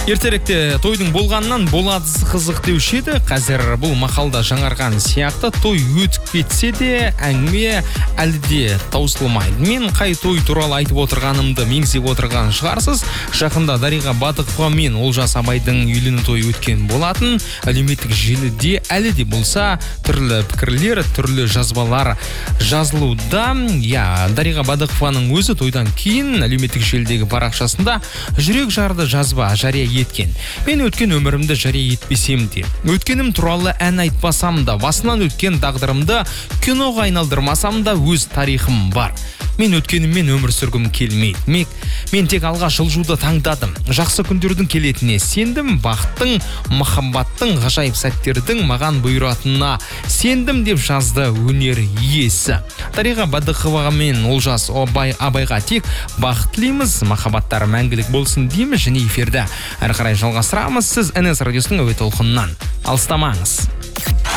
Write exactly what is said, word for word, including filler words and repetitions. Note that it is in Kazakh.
Ертеректе тойдың болғаннан болады қызық деуші еді. Қазір бұл мақалда жаңарған сияқты той өтіп кетсе де әңгіме әлі де таусылмайды. Мен қай той туралы айтып отырғанымды меңзеп отырған шығарсыз. Жақында Дариға Бадықова мен Олжас Абайдың үйлену тойы өткен болатын. Әлеуметтік желіде әлі де болса түрлі пікірлер, түрлі жазбалар жазылуда. Я, Дариға Бадықованың өзі тойдан кейін әлеуметтік желідегі парақшасында жүрек жарды жазба жария еткен. Мен өткен өмірімді жария етпесем де, өткенім туралы ән айтпасам да, басынан өткен тағдырымды киноға айналдырмасам да өз тарихым бар. Мен өткеніммен өмір сүргім келмейді. Мек, мен тек алға жылжуды таңдадым. Жақсы күндердің келетіне сендім, бақыттың, махаббаттың, ғажайып сәттердің маған бұйыратынына сендім деп жазды өнер иесі. Дариға Бадықова мен Олжас Абай Абайға тек бақыт тілейміз, махаббаттары мәңгілік болсын дейміз, және эфирді әрі қарай жалғастырамыз. Сіз эн эс радиосының әуе толқынынан алыстамаңыз.